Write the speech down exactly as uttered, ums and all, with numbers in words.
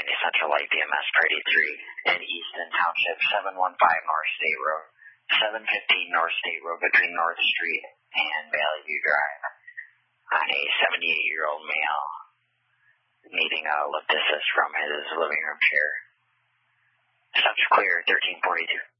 County Central Light B M S Party three in Easton Township, seven one five North State Road, seven fifteen North State Road between North Street and Valley View Drive on a seventy-eight-year-old male needing a lift assist from his living room chair. Steps clear, thirteen forty-two.